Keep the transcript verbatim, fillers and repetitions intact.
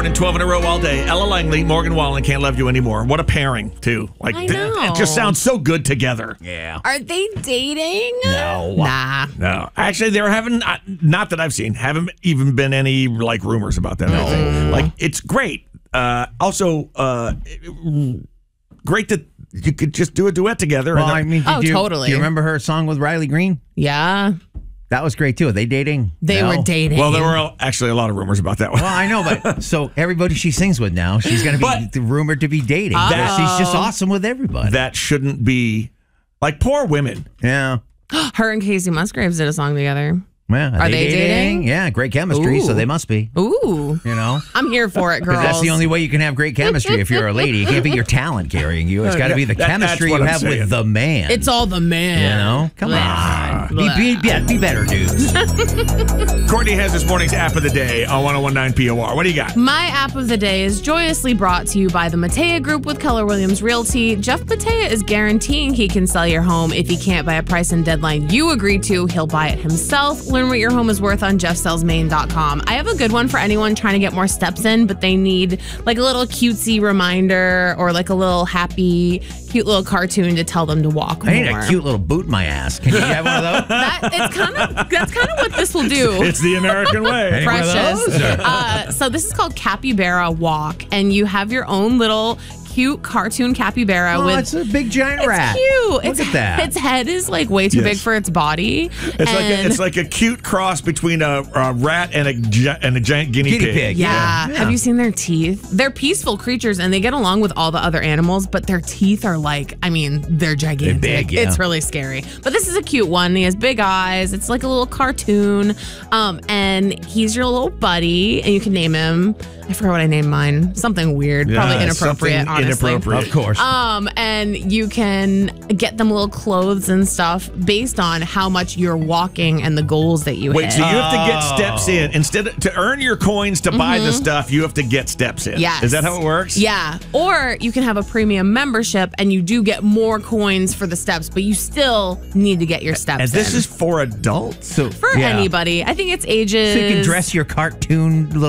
And twelve in a row all day. Ella Langley, Morgan Wallen, Can't Love You Anymore. What a pairing, too. Like, I th- know. It just sounds so good together. Yeah. Are they dating? No. Nah. No. Actually, there haven't, uh, not that I've seen, haven't even been any, like, rumors about that. No. Thing. Like, it's great. Uh, also, uh, great that you could just do a duet together. Well, and I mean, did Oh, you, totally. Do you remember her song with Riley Green? Yeah. That was great, too. Are they dating? They No? were dating. Well, there were actually a lot of rumors about that one. Well, I know, but so everybody she sings with now, she's going to be But- rumored to be dating. Uh-oh. She's just awesome with everybody. That shouldn't be, like, poor women. yeah. Her and Casey Musgraves did a song together. Well, are, Are they, they dating? dating? Yeah, great chemistry, so Ooh. they must be. Ooh. You know? I'm here for it, girls. Because that's the only way you can have great chemistry if you're a lady. It can't be your talent carrying you. It's got to be the That- that's chemistry what you I'm have saying. with the man. It's all the man. You know? Come Blah. on. Be, be, yeah, be better, dudes. Courtney has this morning's app of the day on one oh one nine P O R. What do you got? My app of the day is joyously brought to you by the Matea Group with Keller Williams Realty. Jeff Matea is guaranteeing he can sell your home. If he can't by a price and deadline you agree to, he'll buy it himself. Learn what your home is worth on jeff sells maine dot com. I have a good one for anyone trying to get more steps in, but they need like a little cutesy reminder or like a little happy, cute little cartoon to tell them to walk I need more. a cute little boot in my ass. Can you have one of those? That, it's kind of that's kind of what this will do. It's the American way. Any one of Precious. those, or- Uh, so this is called Capybara Walk, and you have your own little cute cartoon capybara Oh, with. it's a big giant rat. It's cute. Look It's, at that. Its head is like way too Yes. big for its body. It's like a, it's like a cute cross between a, a rat and a gi- and a giant guinea, Guinea pig. pig. yeah. Yeah. Have you seen their teeth? They're peaceful creatures and they get along with all the other animals, but their teeth are like, I mean, they're gigantic. They're big, yeah. It's really scary. But this is a cute one. He has big eyes. It's like a little cartoon. Um, and he's your little buddy, and you can name him. I forgot what I named mine. Something weird. Yeah, Probably inappropriate, something honestly. inappropriate. Of course. Um, and you can get them little clothes and stuff based on how much you're walking and the goals that you Wait, hit. so you have to get Oh. steps in instead of, to earn your coins to buy the stuff. You have to get steps in. Yes. Is that how it works? Yeah. Or you can have a premium membership and you do get more coins for the steps, but you still need to get your steps And this in. is for adults. so for yeah. anybody. I think it's ages. So you can dress your cartoon little